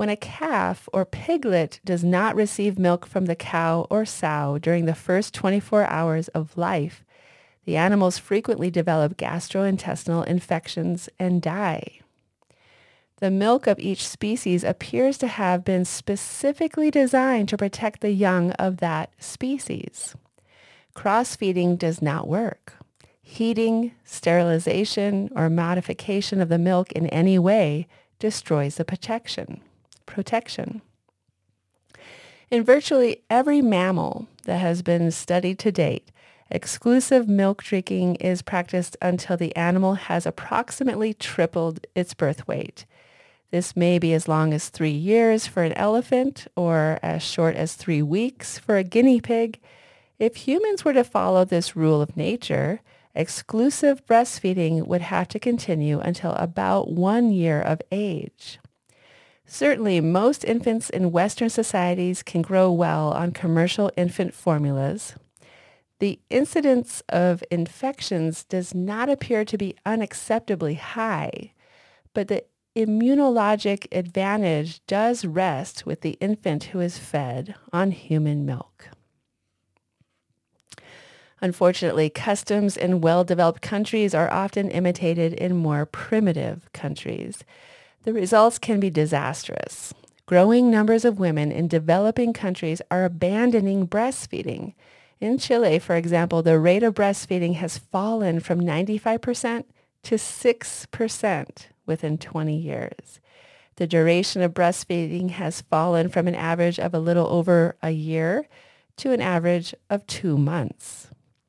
When a calf or piglet does not receive milk from the cow or sow during the first 24 hours of life, the animals frequently develop gastrointestinal infections and die. The milk of each species appears to have been specifically designed to protect the young of that species. Cross-feeding does not work. Heating, sterilization, or modification of the milk in any way destroys the protection. In virtually every mammal that has been studied to date, exclusive milk drinking is practiced until the animal has approximately tripled its birth weight. This may be as long as 3 years for an elephant or as short as 3 weeks for a guinea pig. If humans were to follow this rule of nature, exclusive breastfeeding would have to continue until about 1 year of age. Certainly, most infants in Western societies can grow well on commercial infant formulas. The incidence of infections does not appear to be unacceptably high, but the immunologic advantage does rest with the infant who is fed on human milk. Unfortunately, customs in well-developed countries are often imitated in more primitive countries. The results can be disastrous. Growing numbers of women in developing countries are abandoning breastfeeding. In Chile, for example, the rate of breastfeeding has fallen from 95% to 6% within 20 years. The duration of breastfeeding has fallen from an average of a little over a year to an average of 2 months.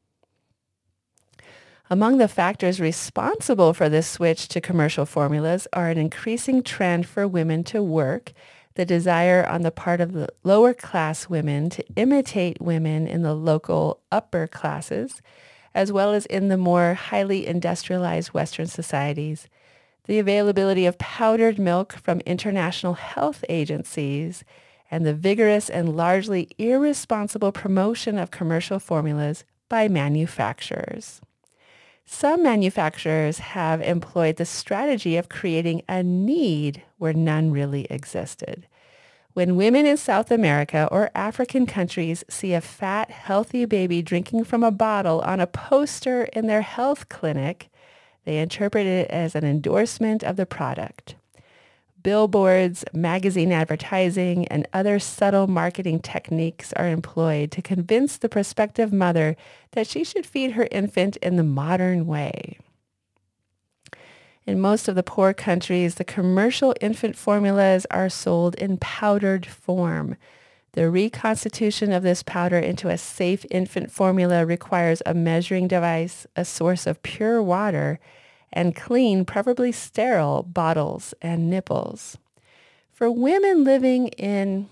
Among the factors responsible for this switch to commercial formulas are an increasing trend for women to work, the desire on the part of the lower class women to imitate women in the local upper classes, as well as in the more highly industrialized Western societies, the availability of powdered milk from international health agencies, and the vigorous and largely irresponsible promotion of commercial formulas by manufacturers. Some manufacturers have employed the strategy of creating a need where none really existed. When women in South America or African countries see a fat, healthy baby drinking from a bottle on a poster in their health clinic, they interpret it as an endorsement of the product. Billboards, magazine advertising, and other subtle marketing techniques are employed to convince the prospective mother that she should feed her infant in the modern way. In most of the poor countries, the commercial infant formulas are sold in powdered form. The reconstitution of this powder into a safe infant formula requires a measuring device, a source of pure water, and clean, preferably sterile, bottles and nipples. For women living in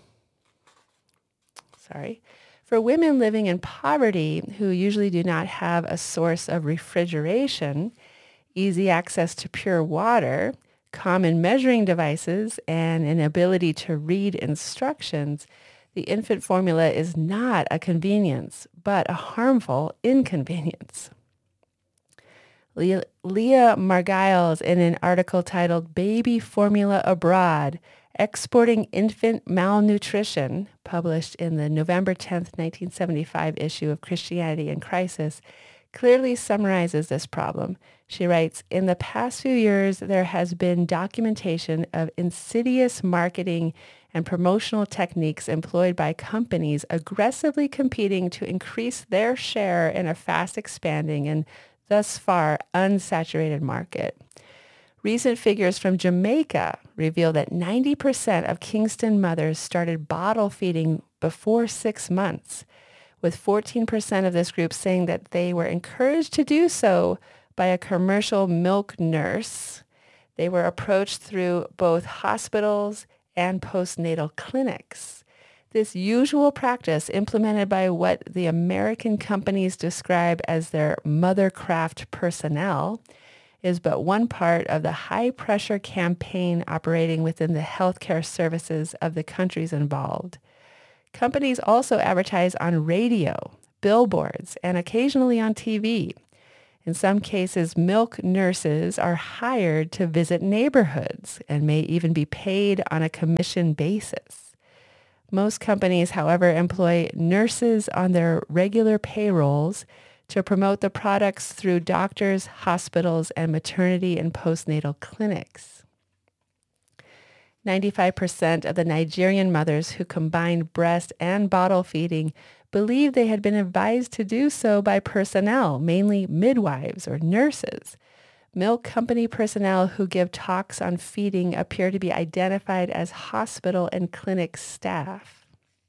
poverty who usually do not have a source of refrigeration, easy access to pure water, common measuring devices, and an ability to read instructions, the infant formula is not a convenience, but a harmful inconvenience. Leah Margiles, in an article titled Baby Formula Abroad, Exporting Infant Malnutrition, published in the November 10th, 1975 issue of Christianity in Crisis, clearly summarizes this problem. She writes, in the past few years, there has been documentation of insidious marketing and promotional techniques employed by companies aggressively competing to increase their share in a fast expanding and thus far unsaturated market. Recent figures from Jamaica reveal that 90% of Kingston mothers started bottle feeding before 6 months, with 14% of this group saying that they were encouraged to do so by a commercial milk nurse. They were approached through both hospitals and postnatal clinics. This usual practice, implemented by what the American companies describe as their mothercraft personnel, is but one part of the high-pressure campaign operating within the healthcare services of the countries involved. Companies also advertise on radio, billboards, and occasionally on TV. In some cases, milk nurses are hired to visit neighborhoods and may even be paid on a commission basis. Most companies, however, employ nurses on their regular payrolls to promote the products through doctors, hospitals, and maternity and postnatal clinics. 95% of the Nigerian mothers who combined breast and bottle feeding believed they had been advised to do so by personnel, mainly midwives or nurses. Milk company personnel who give talks on feeding appear to be identified as hospital and clinic staff.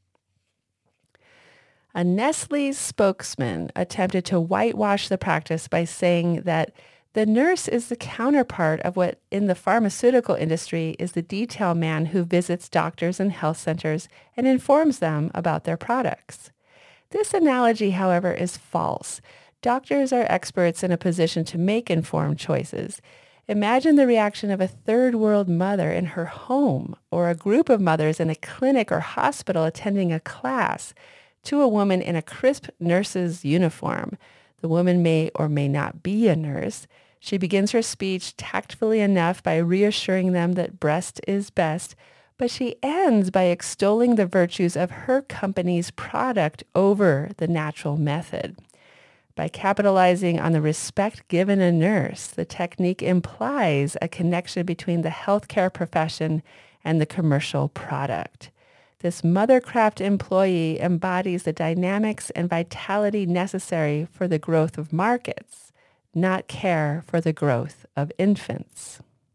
A Nestle spokesman attempted to whitewash the practice by saying that the nurse is the counterpart of what in the pharmaceutical industry is the detail man who visits doctors and health centers and informs them about their products. This analogy, however, is false. Doctors are experts in a position to make informed choices. Imagine the reaction of a third world mother in her home or a group of mothers in a clinic or hospital attending a class to a woman in a crisp nurse's uniform. The woman may or may not be a nurse. She begins her speech tactfully enough by reassuring them that breast is best, but she ends by extolling the virtues of her company's product over the natural method. By capitalizing on the respect given a nurse, the technique implies a connection between the healthcare profession and the commercial product. This mothercraft employee embodies the dynamics and vitality necessary for the growth of markets, not care for the growth of infants.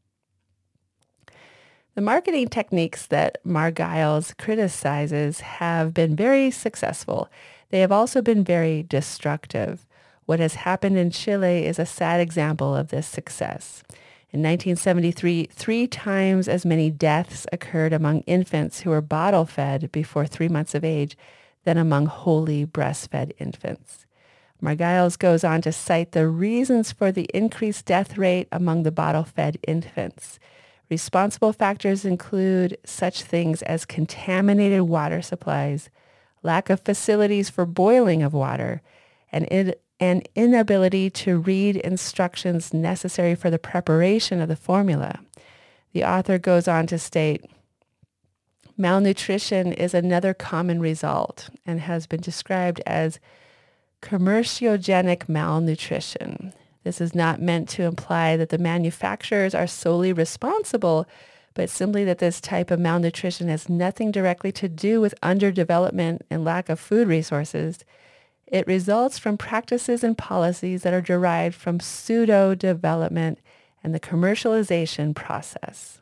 The marketing techniques that Margiles criticizes have been very successful. They have also been very destructive. What has happened in Chile is a sad example of this success. In 1973, 3 times as many deaths occurred among infants who were bottle-fed before 3 months of age than among wholly breastfed infants. Margiles goes on to cite the reasons for the increased death rate among the bottle-fed infants. Responsible factors include such things as contaminated water supplies, lack of facilities for boiling of water, and an inability to read instructions necessary for the preparation of the formula. The author goes on to state, malnutrition is another common result and has been described as commerciogenic malnutrition. This is not meant to imply that the manufacturers are solely responsible, but simply that this type of malnutrition has nothing directly to do with underdevelopment and lack of food resources. It results from practices and policies that are derived from pseudo-development and the commercialization process.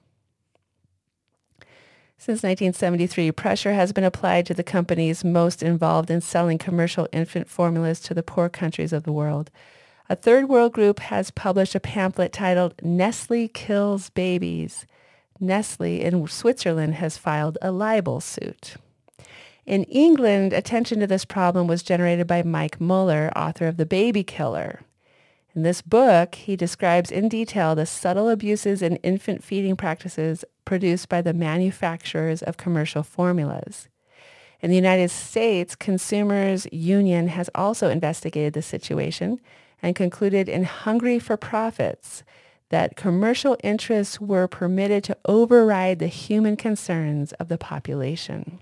Since 1973, pressure has been applied to the companies most involved in selling commercial infant formulas to the poor countries of the world. A third world group has published a pamphlet titled Nestle Kills Babies. Nestle in Switzerland has filed a libel suit. In England, attention to this problem was generated by Mike Muller, author of The Baby Killer. In this book, he describes in detail the subtle abuses in infant feeding practices produced by the manufacturers of commercial formulas. In the United States, Consumers Union has also investigated the situation and concluded in Hungry for Profits that commercial interests were permitted to override the human concerns of the population.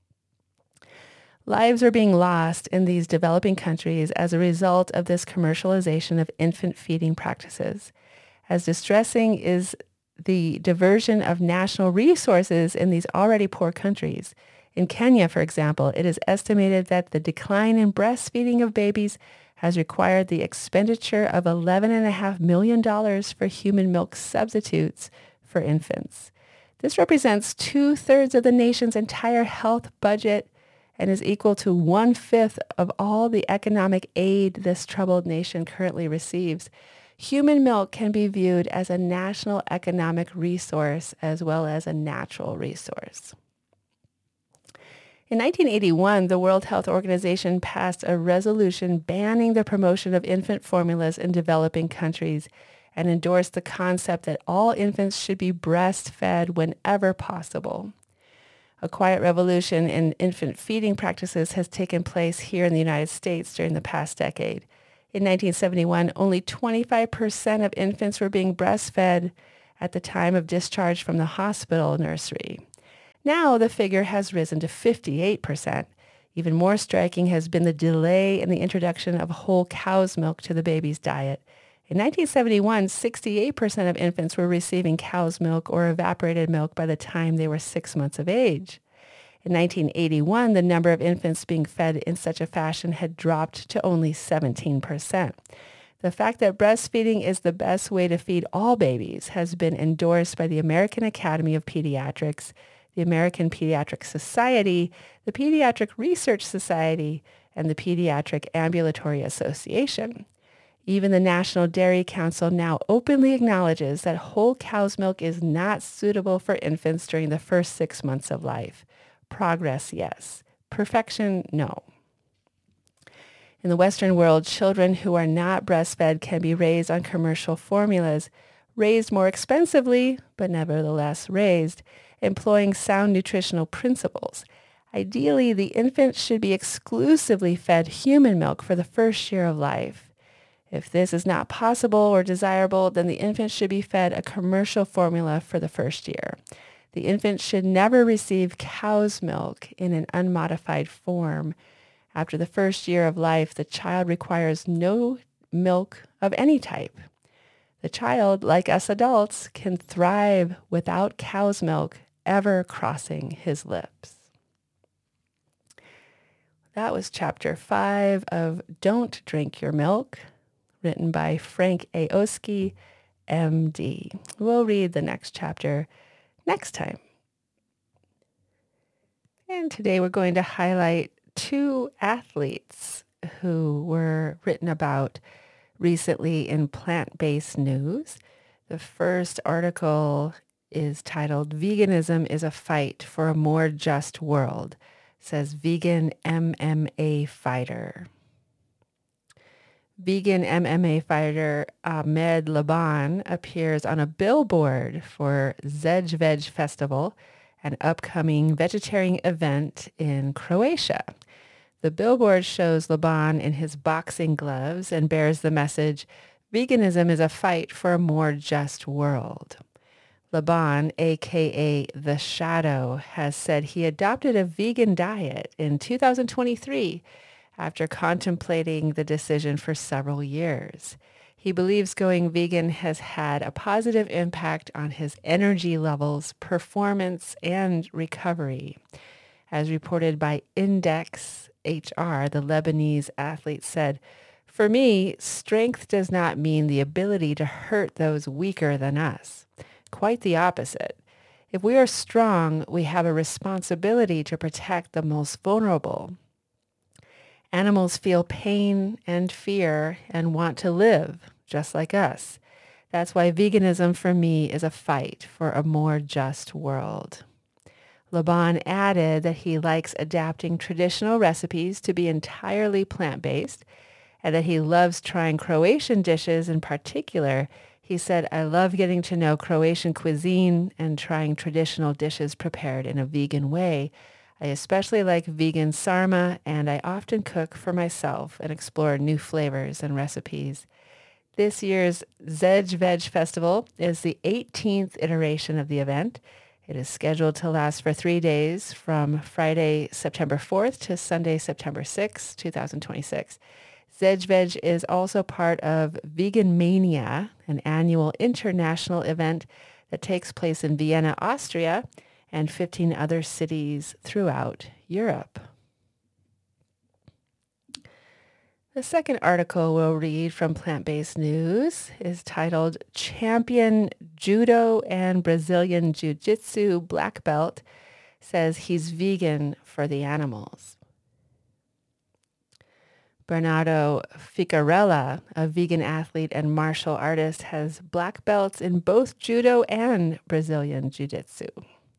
Lives are being lost in these developing countries as a result of this commercialization of infant feeding practices. As distressing is the diversion of national resources in these already poor countries. In Kenya, for example, it is estimated that the decline in breastfeeding of babies has required the expenditure of $11.5 million for human milk substitutes for infants. This represents 2/3 of the nation's entire health budget and is equal to 1/5 of all the economic aid this troubled nation currently receives. Human milk can be viewed as a national economic resource as well as a natural resource. In 1981, the World Health Organization passed a resolution banning the promotion of infant formulas in developing countries and endorsed the concept that all infants should be breastfed whenever possible. A quiet revolution in infant feeding practices has taken place here in the United States during the past decade. In 1971, only 25% of infants were being breastfed at the time of discharge from the hospital nursery. Now the figure has risen to 58%. Even more striking has been the delay in the introduction of whole cow's milk to the baby's diet. In 1971, 68% of infants were receiving cow's milk or evaporated milk by the time they were 6 months of age. In 1981, the number of infants being fed in such a fashion had dropped to only 17%. The fact that breastfeeding is the best way to feed all babies has been endorsed by the American Academy of Pediatrics, the American Pediatric Society, the Pediatric Research Society, and the Pediatric Ambulatory Association. Even the National Dairy Council now openly acknowledges that whole cow's milk is not suitable for infants during the first 6 months of life. Progress, yes. Perfection, no. In the Western world, children who are not breastfed can be raised on commercial formulas, raised more expensively, but nevertheless raised, employing sound nutritional principles. Ideally, the infant should be exclusively fed human milk for the first year of life. If this is not possible or desirable, then the infant should be fed a commercial formula for the first year. The infant should never receive cow's milk in an unmodified form. After the first year of life, the child requires no milk of any type. The child, like us adults, can thrive without cow's milk ever crossing his lips. That was chapter 5 of Don't Drink Your Milk, written by Frank Aoski, MD. We'll read the next chapter next time. And today we're going to highlight 2 athletes who were written about recently in Plant-Based News. The first article is titled, "Veganism is a Fight for a More Just World," says vegan MMA fighter. Vegan MMA fighter Ahmed Laban appears on a billboard for Zej Veg Festival, an upcoming vegetarian event in Croatia. The billboard shows Laban in his boxing gloves and bears the message, "Veganism is a fight for a more just world." Laban, aka The Shadow, has said he adopted a vegan diet in 2023 after contemplating the decision for several years. He believes going vegan has had a positive impact on his energy levels, performance, and recovery. As reported by Index HR, the Lebanese athlete said, "For me, strength does not mean the ability to hurt those weaker than us. Quite the opposite. If we are strong, we have a responsibility to protect the most vulnerable. Animals feel pain and fear and want to live, just like us. That's why veganism for me is a fight for a more just world." Laban added that he likes adapting traditional recipes to be entirely plant-based and that he loves trying Croatian dishes in particular. He said, "I love getting to know Croatian cuisine and trying traditional dishes prepared in a vegan way. I especially like vegan sarma, and I often cook for myself and explore new flavors and recipes." This year's Zej Veg Festival is the 18th iteration of the event. It is scheduled to last for 3 days from Friday, September 4th to Sunday, September 6th, 2026. Zej Veg is also part of Vegan Mania, an annual international event that takes place in Vienna, Austria, and 15 other cities throughout Europe. The second article we'll read from Plant-Based News is titled, "Champion Judo and Brazilian Jiu-Jitsu Black Belt Says He's Vegan for the Animals." Bernardo Ficarella, a vegan athlete and martial artist, has black belts in both judo and Brazilian Jiu-Jitsu.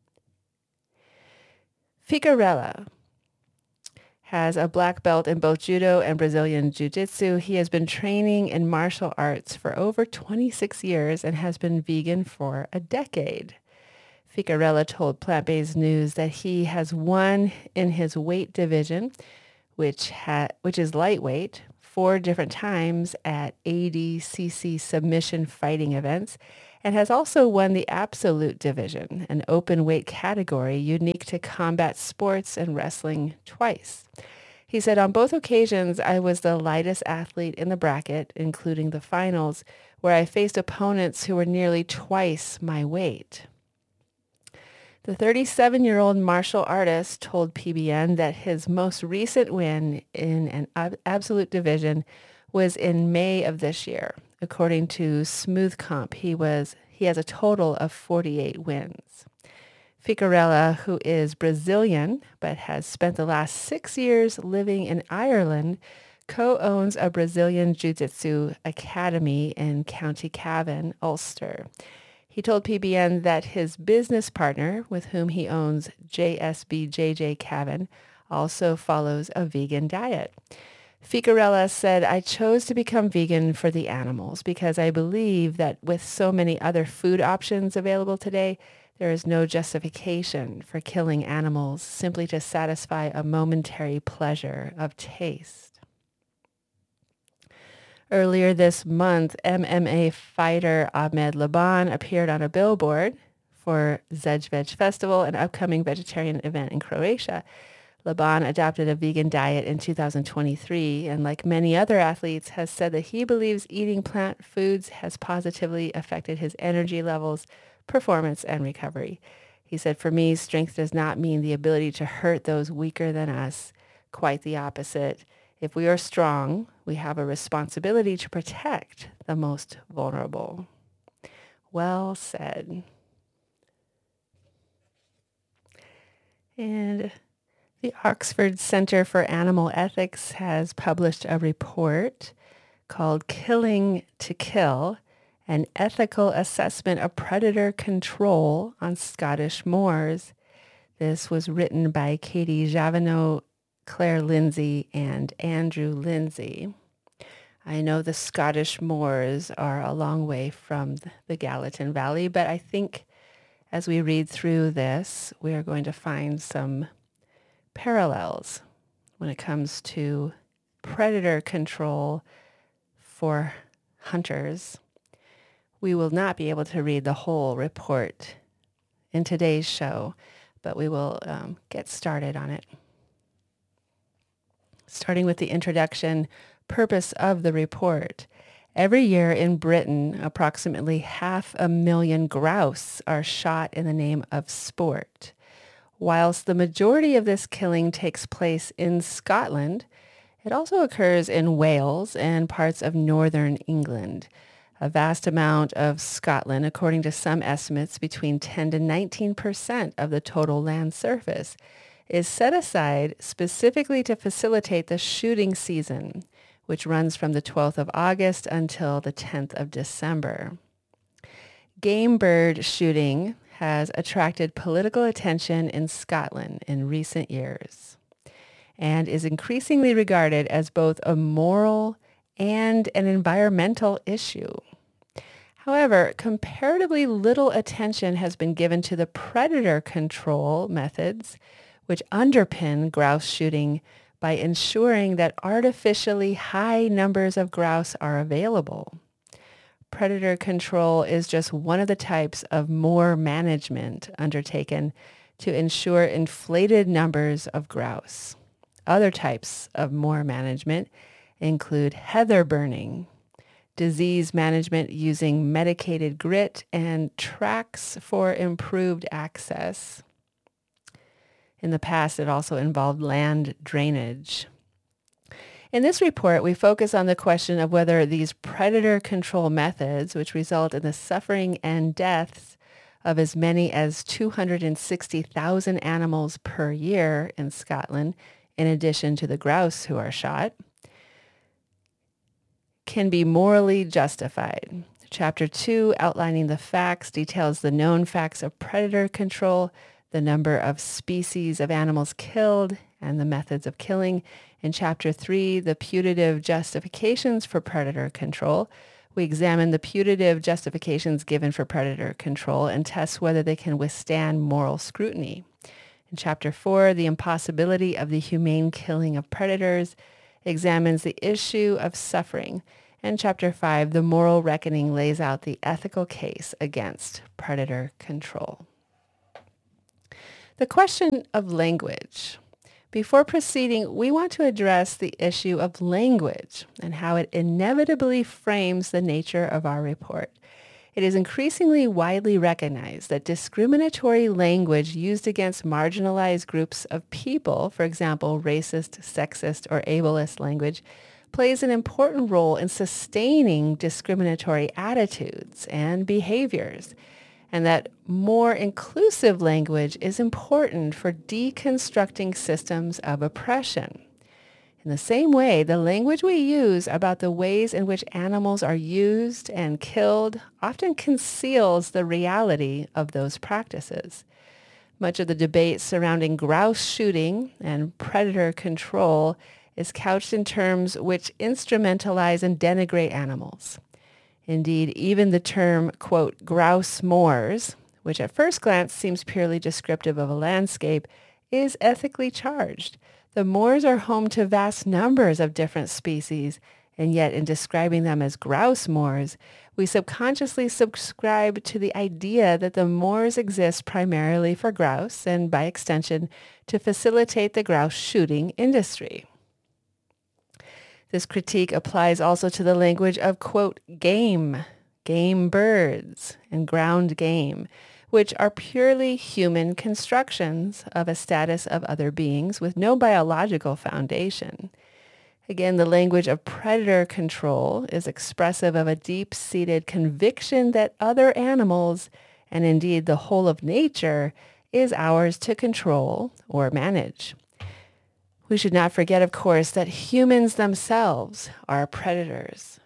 Ficarella has a black belt in both judo and Brazilian Jiu-Jitsu. He has been training in martial arts for over 26 years and has been vegan for a decade. Ficarella told Plant-Based News that he has won in his weight division, which is lightweight, 4 different times at ADCC submission fighting events and has also won the Absolute Division, an open weight category unique to combat sports and wrestling, twice. He said, on both occasions, I was the lightest athlete in the bracket, including the finals, where I faced opponents who were nearly twice my weight. The 37-year-old martial artist told PBN that his most recent win in an absolute division was in May of this year. According to Smooth Comp, he has a total of 48 wins. Figueroa, who is Brazilian but has spent the last 6 years living in Ireland, co-owns a Brazilian Jiu-Jitsu academy in County Cavan, Ulster. He told PBN that his business partner, with whom he owns JSB Cavan, also follows a vegan diet. Figueroa said, I chose to become vegan for the animals because I believe that with so many other food options available today, there is no justification for killing animals simply to satisfy a momentary pleasure of taste. Earlier this month, MMA fighter Ahmed Laban appeared on a billboard for Zedveg Festival, an upcoming vegetarian event in Croatia. Laban adopted a vegan diet in 2023 and, like many other athletes, has said that he believes eating plant foods has positively affected his energy levels, performance, and recovery. He said, for me, strength does not mean the ability to hurt those weaker than us. Quite the opposite. If we are strong, we have a responsibility to protect the most vulnerable. Well said. And the Oxford Center for Animal Ethics has published a report called Killing to Kill, an ethical assessment of predator control on Scottish moors. This was written by Katie Javineau, Claire Lindsay, and Andrew Lindsay. I know the Scottish moors are a long way from the Gallatin Valley, but I think as we read through this, we are going to find some parallels when it comes to predator control for hunters. We will not be able to read the whole report in today's show, but we will get started on it. Starting with the introduction, purpose of the report. Every year in Britain, approximately 500,000 grouse are shot in the name of sport. Whilst the majority of this killing takes place in Scotland, it also occurs in Wales and parts of northern England. A vast amount of Scotland, according to some estimates, between 10 to 19% of the total land surface, is set aside specifically to facilitate the shooting season, which runs from the 12th of August until the 10th of December. Game bird shooting has attracted political attention in Scotland in recent years and is increasingly regarded as both a moral and an environmental issue. However, comparatively little attention has been given to the predator control methods which underpin grouse shooting by ensuring that artificially high numbers of grouse are available. Predator control is just one of the types of moor management undertaken to ensure inflated numbers of grouse. Other types of moor management include heather burning, disease management using medicated grit, and tracks for improved access. In the past, it also involved land drainage. In this report, we focus on the question of whether these predator control methods, which result in the suffering and deaths of as many as 260,000 animals per year in Scotland, in addition to the grouse who are shot, can be morally justified. Chapter 2, outlining the facts, details the known facts of predator control, the number of species of animals killed, and the methods of killing. In Chapter 3, the putative justifications for predator control, we examine the putative justifications given for predator control and test whether they can withstand moral scrutiny. In Chapter 4, the impossibility of the humane killing of predators. examines the issue of suffering, and Chapter 5, The Moral Reckoning, lays out the ethical case against predator control. The question of language. Before proceeding, we want to address the issue of language and how it inevitably frames the nature of our report. It is increasingly widely recognized that discriminatory language used against marginalized groups of people, for example, racist, sexist, or ableist language, plays an important role in sustaining discriminatory attitudes and behaviors, and that more inclusive language is important for deconstructing systems of oppression. In the same way, the language we use about the ways in which animals are used and killed often conceals the reality of those practices. Much of the debate surrounding grouse shooting and predator control is couched in terms which instrumentalize and denigrate animals. Indeed, even the term, quote, grouse moors, which at first glance seems purely descriptive of a landscape, is ethically charged. The moors are home to vast numbers of different species, and yet in describing them as grouse moors, we subconsciously subscribe to the idea that the moors exist primarily for grouse and, by extension, to facilitate the grouse shooting industry. This critique applies also to the language of, quote, game birds, and ground game, which are purely human constructions of a status of other beings with no biological foundation. Again, the language of predator control is expressive of a deep-seated conviction that other animals, and indeed the whole of nature, is ours to control or manage. We should not forget, of course, that humans themselves are predators.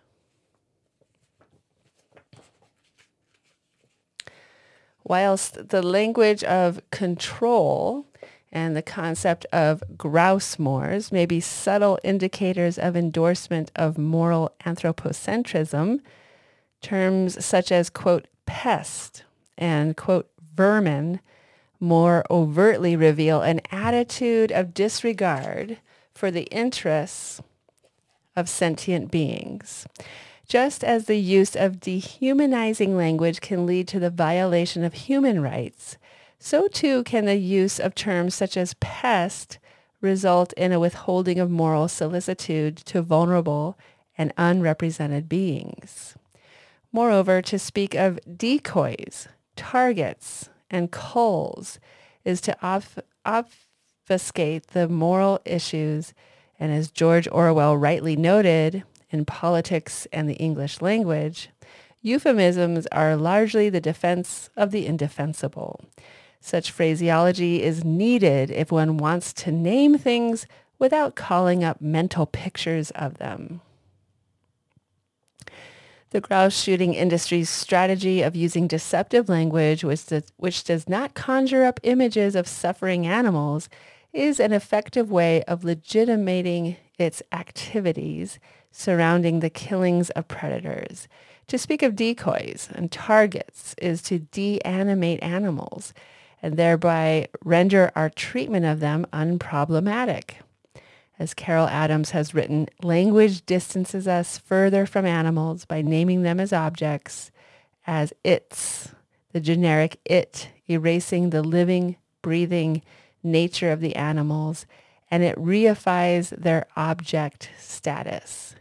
Whilst the language of control and the concept of grouse moors may be subtle indicators of endorsement of moral anthropocentrism, terms such as, quote, pest and, quote, vermin more overtly reveal an attitude of disregard for the interests of sentient beings. Just as the use of dehumanizing language can lead to the violation of human rights, so too can the use of terms such as pest result in a withholding of moral solicitude to vulnerable and unrepresented beings. Moreover, to speak of decoys, targets, and culls is to obfuscate the moral issues, and as George Orwell rightly noted in Politics and the English Language, euphemisms are largely the defense of the indefensible. Such phraseology is needed if one wants to name things without calling up mental pictures of them. The grouse shooting industry's strategy of using deceptive language, which does not conjure up images of suffering animals, is an effective way of legitimating its activities surrounding the killings of predators. To speak of decoys and targets is to deanimate animals and thereby render our treatment of them unproblematic. As Carol Adams has written, language distances us further from animals by naming them as objects, as its, the generic it, erasing the living, breathing nature of the animals, and it reifies their object status.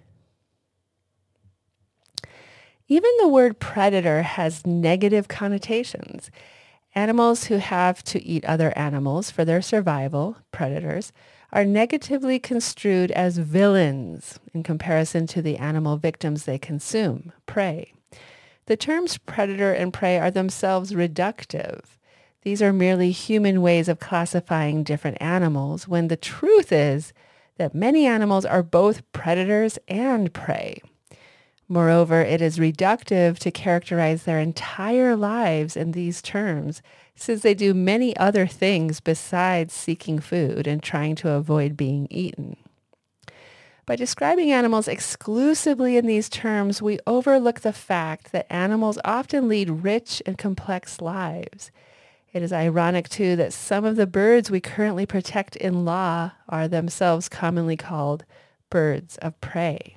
Even the word predator has negative connotations. Animals who have to eat other animals for their survival, predators, are negatively construed as villains in comparison to the animal victims they consume, prey. The terms predator and prey are themselves reductive. These are merely human ways of classifying different animals, when the truth is that many animals are both predators and prey. Moreover, it is reductive to characterize their entire lives in these terms, since they do many other things besides seeking food and trying to avoid being eaten. By describing animals exclusively in these terms, we overlook the fact that animals often lead rich and complex lives. It is ironic, too, that some of the birds we currently protect in law are themselves commonly called birds of prey.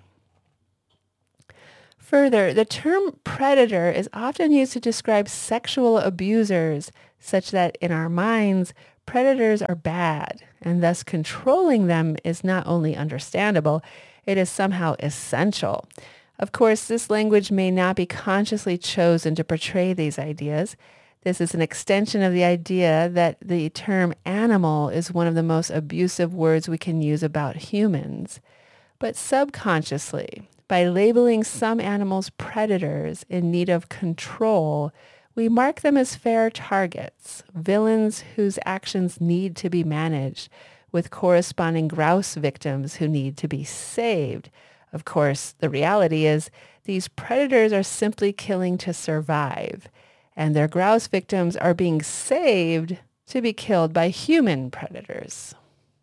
Further, the term predator is often used to describe sexual abusers, such that in our minds, predators are bad, and thus controlling them is not only understandable, it is somehow essential. Of course, this language may not be consciously chosen to portray these ideas. This is an extension of the idea that the term animal is one of the most abusive words we can use about humans. But subconsciously, by labeling some animals predators in need of control, we mark them as fair targets, villains whose actions need to be managed, with corresponding grouse victims who need to be saved. Of course, the reality is these predators are simply killing to survive, and their grouse victims are being saved to be killed by human predators.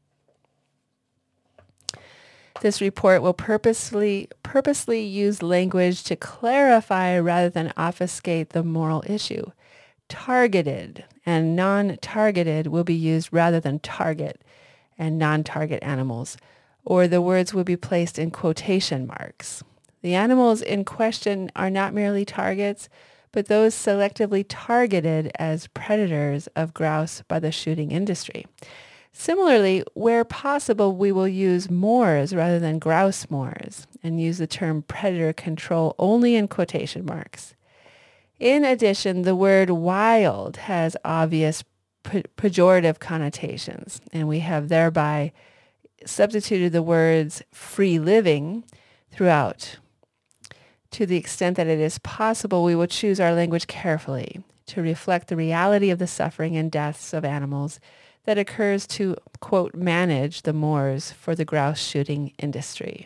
This report will purposely use language to clarify rather than obfuscate the moral issue. Targeted and non-targeted will be used rather than target and non-target animals, or the words will be placed in quotation marks. The animals in question are not merely targets, but those selectively targeted as predators of grouse by the shooting industry. Similarly, where possible, we will use moors rather than grouse moors and use the term predator control only in quotation marks. In addition, the word wild has obvious pejorative connotations, and we have thereby substituted the words free living throughout. To the extent that it is possible, we will choose our language carefully to reflect the reality of the suffering and deaths of animals that occurs to, quote, manage the moors for the grouse shooting industry.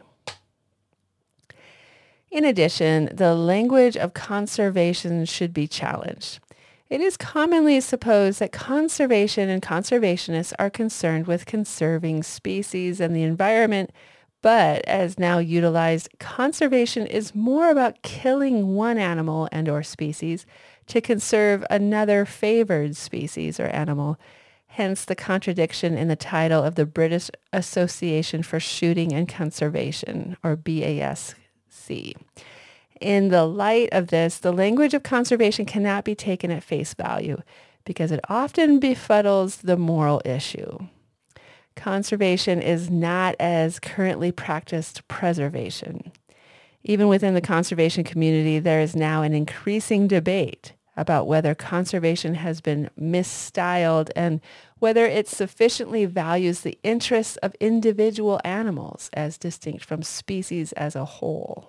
In addition, the language of conservation should be challenged. It is commonly supposed that conservation and conservationists are concerned with conserving species and the environment, but as now utilized, conservation is more about killing one animal and or species to conserve another favored species or animal. Hence the contradiction in the title of the British Association for Shooting and Conservation, or BASC. In the light of this, the language of conservation cannot be taken at face value because it often befuddles the moral issue. Conservation is not as currently practiced preservation. Even within the conservation community, there is now an increasing debate about whether conservation has been misstyled and whether it sufficiently values the interests of individual animals as distinct from species as a whole.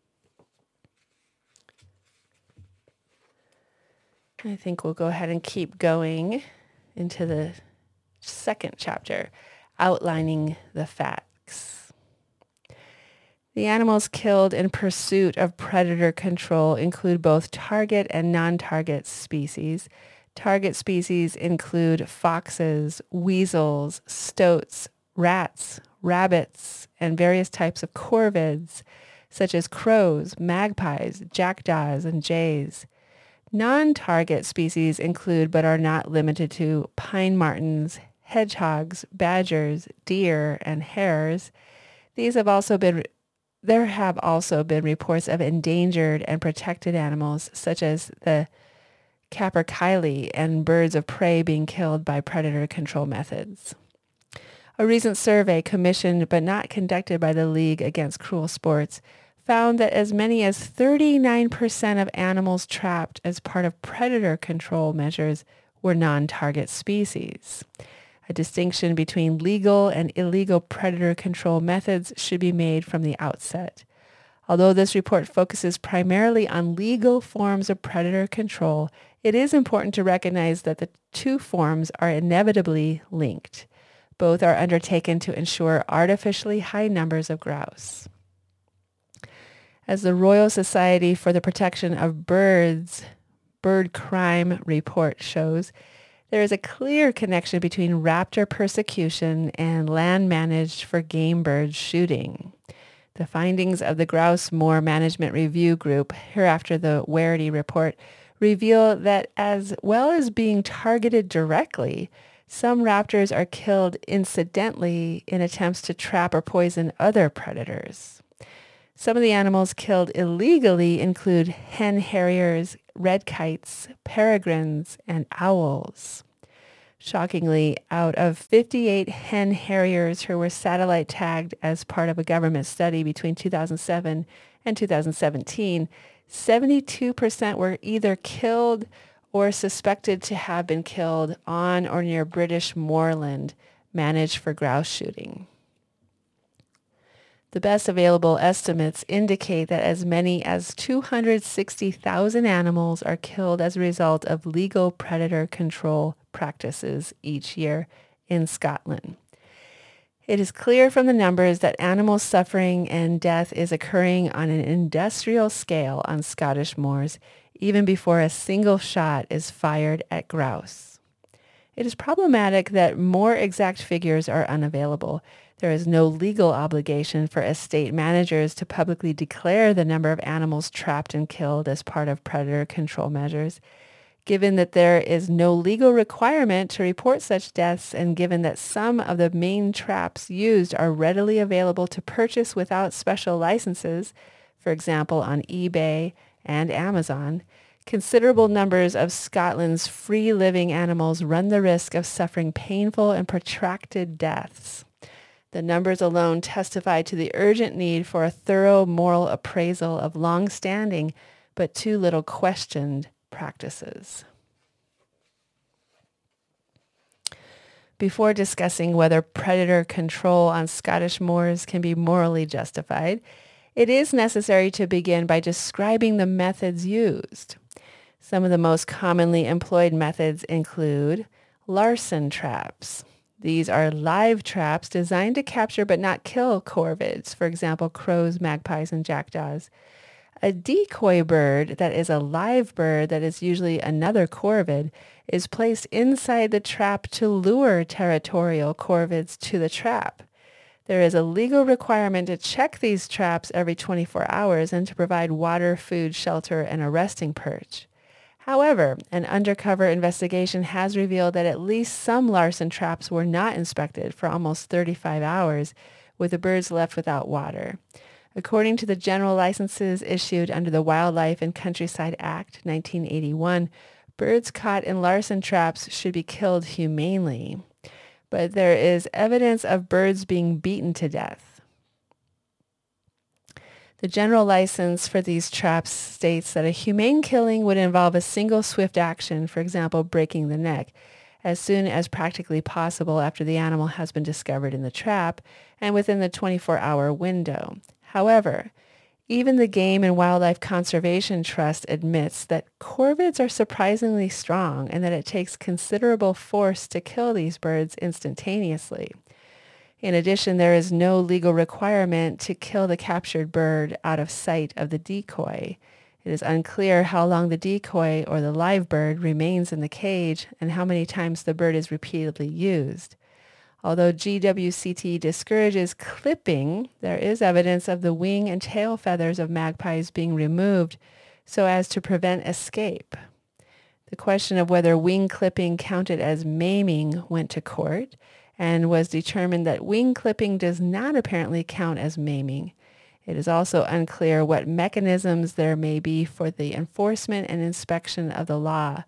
I think we'll go ahead and keep going into the second chapter, outlining the facts. The animals killed in pursuit of predator control include both target and non-target species. Target species include foxes, weasels, stoats, rats, rabbits, and various types of corvids, such as crows, magpies, jackdaws, and jays. Non-target species include, but are not limited to, pine martens, hedgehogs, badgers, deer, and hares. There have also been reports of endangered and protected animals, such as the capercaillie and birds of prey being killed by predator control methods. A recent survey commissioned but not conducted by the League Against Cruel Sports found that as many as 39% of animals trapped as part of predator control measures were non-target species. A distinction between legal and illegal predator control methods should be made from the outset. Although this report focuses primarily on legal forms of predator control, it is important to recognize that the two forms are inevitably linked. Both are undertaken to ensure artificially high numbers of grouse. As the Royal Society for the Protection of Birds Bird Crime report shows, there is a clear connection between raptor persecution and land managed for game bird shooting. The findings of the Grouse Moor Management Review Group, hereafter the Warity Report, reveal that as well as being targeted directly, Some raptors are killed incidentally in attempts to trap or poison other predators. Some of the animals killed illegally include hen harriers, red kites, peregrines, and owls. Shockingly, out of 58 hen harriers who were satellite tagged as part of a government study between 2007 and 2017, 72% were either killed or suspected to have been killed on or near British moorland managed for grouse shooting. The best available estimates indicate that as many as 260,000 animals are killed as a result of legal predator control practices each year in Scotland. It is clear from the numbers that animal suffering and death is occurring on an industrial scale on Scottish moors, even before a single shot is fired at grouse. It is problematic that more exact figures are unavailable. There is no legal obligation for estate managers to publicly declare the number of animals trapped and killed as part of predator control measures. Given that there is no legal requirement to report such deaths, and given that some of the main traps used are readily available to purchase without special licenses, for example on eBay and Amazon, considerable numbers of Scotland's free-living animals run the risk of suffering painful and protracted deaths. The numbers alone testify to the urgent need for a thorough moral appraisal of long-standing but too little questioned practices. Before discussing whether predator control on Scottish moors can be morally justified, it is necessary to begin by describing the methods used. Some of the most commonly employed methods include larcen traps. These are live traps designed to capture but not kill corvids, for example, crows, magpies, and jackdaws. A decoy bird, that is a live bird that is usually another corvid, is placed inside the trap to lure territorial corvids to the trap. There is a legal requirement to check these traps every 24 hours and to provide water, food, shelter, and a resting perch. However, an undercover investigation has revealed that at least some larcen traps were not inspected for almost 35 hours, with the birds left without water. According to the general licenses issued under the Wildlife and Countryside Act, 1981, birds caught in larcen traps should be killed humanely. But there is evidence of birds being beaten to death. The general license for these traps states that a humane killing would involve a single swift action, for example, breaking the neck, as soon as practically possible after the animal has been discovered in the trap and within the 24-hour window. However, even the Game and Wildlife Conservation Trust admits that corvids are surprisingly strong and that it takes considerable force to kill these birds instantaneously. In addition, there is no legal requirement to kill the captured bird out of sight of the decoy. It is unclear how long the decoy or the live bird remains in the cage and how many times the bird is repeatedly used. Although GWCT discourages clipping, there is evidence of the wing and tail feathers of magpies being removed so as to prevent escape. The question of whether wing clipping counted as maiming went to court and was determined that wing clipping does not apparently count as maiming. It is also unclear what mechanisms there may be for the enforcement and inspection of the law.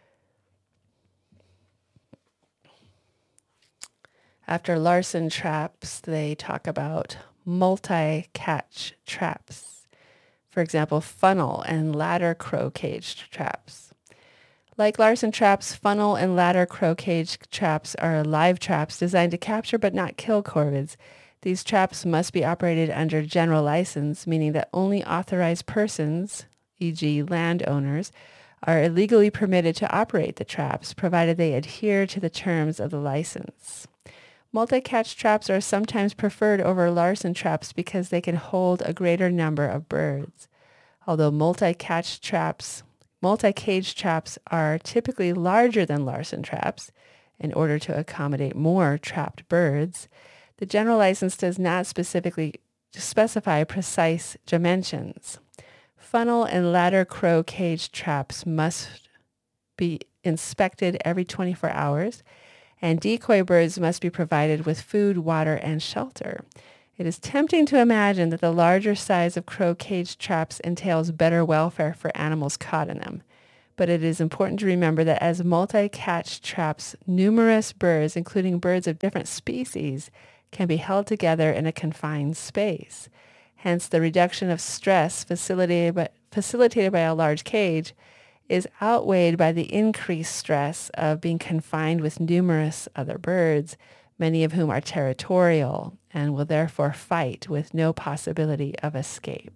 After larcen traps, they talk about multi-catch traps. For example, funnel and ladder crow cage traps. Like larcen traps, funnel and ladder crow cage traps are live traps designed to capture but not kill corvids. These traps must be operated under general license, meaning that only authorized persons, e.g. landowners, are legally permitted to operate the traps, provided they adhere to the terms of the license. Multi-catch traps are sometimes preferred over larcen traps because they can hold a greater number of birds. Although multi-cage traps are typically larger than larcen traps in order to accommodate more trapped birds. The general license does not specifically specify precise dimensions. Funnel and ladder crow cage traps must be inspected every 24 hours, and decoy birds must be provided with food, water, and shelter. It is tempting to imagine that the larger size of crow cage traps entails better welfare for animals caught in them. But it is important to remember that as multi-catch traps, numerous birds, including birds of different species, can be held together in a confined space. Hence, the reduction of stress facilitated by a large cage is outweighed by the increased stress of being confined with numerous other birds, many of whom are territorial and will therefore fight with no possibility of escape.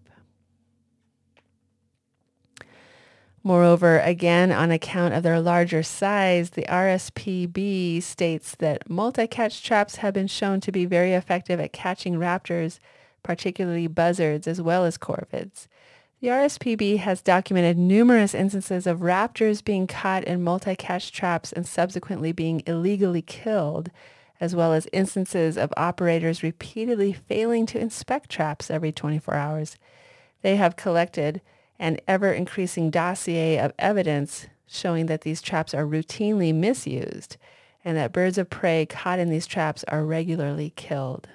Moreover, again, on account of their larger size, the RSPB states that multi-catch traps have been shown to be very effective at catching raptors, particularly buzzards, as well as corvids. The RSPB has documented numerous instances of raptors being caught in multi-catch traps and subsequently being illegally killed, as well as instances of operators repeatedly failing to inspect traps every 24 hours. They have collected an ever-increasing dossier of evidence showing that these traps are routinely misused and that birds of prey caught in these traps are regularly killed.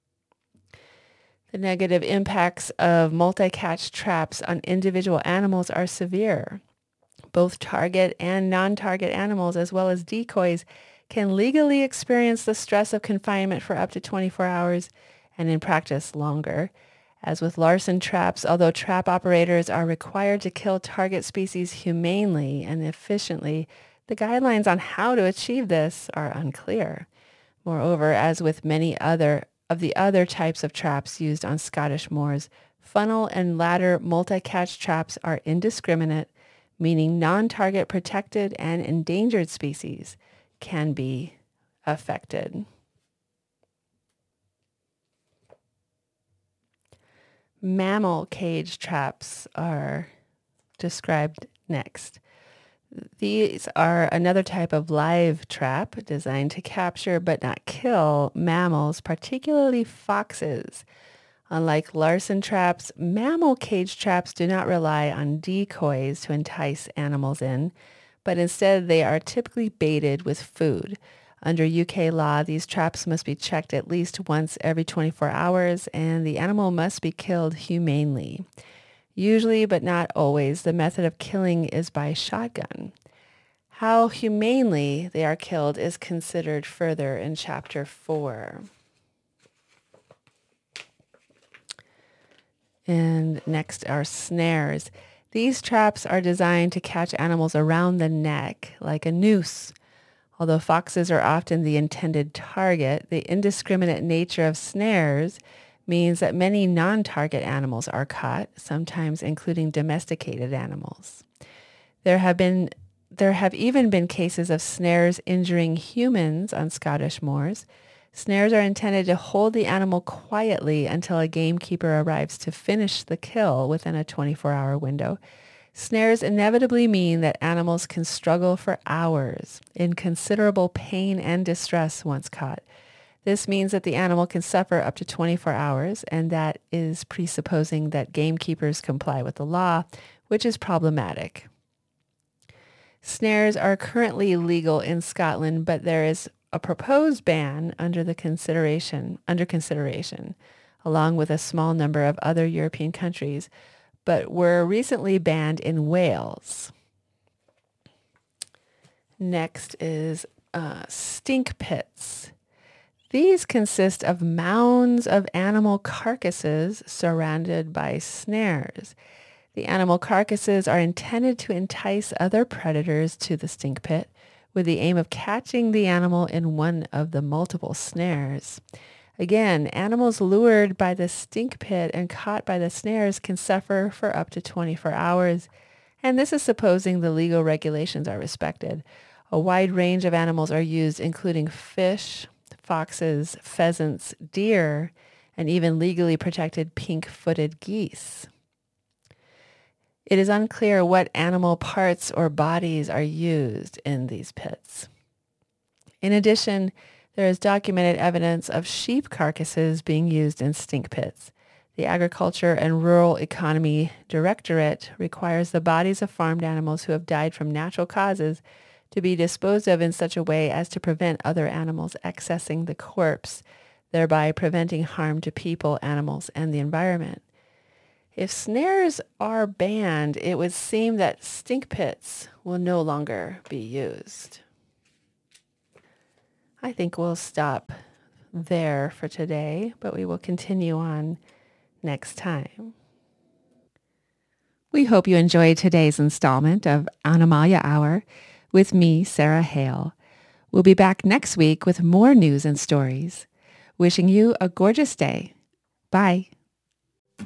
The negative impacts of multi-catch traps on individual animals are severe. Both target and non-target animals, as well as decoys, can legally experience the stress of confinement for up to 24 hours and in practice longer. As with larcen traps, although trap operators are required to kill target species humanely and efficiently, the guidelines on how to achieve this are unclear. Moreover, as with many other types of traps used on Scottish moors, funnel and ladder multi-catch traps are indiscriminate, meaning non-target protected and endangered species can be affected. Mammal cage traps are described next. These are another type of live trap designed to capture but not kill mammals, particularly foxes. Unlike larcen traps, mammal cage traps do not rely on decoys to entice animals in, but instead they are typically baited with food. Under UK law, these traps must be checked at least once every 24 hours, and the animal must be killed humanely. Usually, but not always, the method of killing is by shotgun. How humanely they are killed is considered further in Chapter 4. And next are snares. These traps are designed to catch animals around the neck, like a noose. Although foxes are often the intended target, the indiscriminate nature of snares means that many non-target animals are caught, sometimes including domesticated animals. There have even been cases of snares injuring humans on Scottish moors. Snares are intended to hold the animal quietly until a gamekeeper arrives to finish the kill within a 24-hour window. Snares inevitably mean that animals can struggle for hours in considerable pain and distress once caught. This means that the animal can suffer up to 24 hours, and that is presupposing that gamekeepers comply with the law, which is problematic. Snares are currently legal in Scotland, but there is a proposed ban under consideration, along with a small number of other European countries, but were recently banned in Wales. Next is stink pits. These consist of mounds of animal carcasses surrounded by snares. The animal carcasses are intended to entice other predators to the stink pit with the aim of catching the animal in one of the multiple snares. Again, animals lured by the stink pit and caught by the snares can suffer for up to 24 hours, and this is supposing the legal regulations are respected. A wide range of animals are used, including fish, foxes, pheasants, deer, and even legally protected pink-footed geese. It is unclear what animal parts or bodies are used in these pits. In addition, there is documented evidence of sheep carcasses being used in stink pits. The Agriculture and Rural Economy Directorate requires the bodies of farmed animals who have died from natural causes to be disposed of in such a way as to prevent other animals accessing the corpse, thereby preventing harm to people, animals, and the environment. If snares are banned, it would seem that stink pits will no longer be used. I think we'll stop there for today, but we will continue on next time. We hope you enjoyed today's installment of Animalia Hour with me, Sarah Hale. We'll be back next week with more news and stories. Wishing you a gorgeous day. Bye.